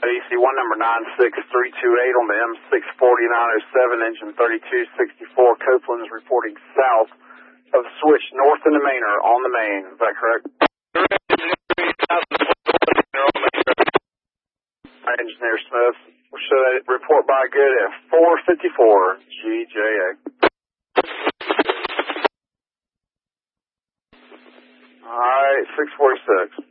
EC1 number 96328 on the M64907, engine 3264. Copeland's reporting south of the switch north into Manor on the main. Is that correct? Engineer Smith, we'll show that report by good at 454 GJA. All right, 646.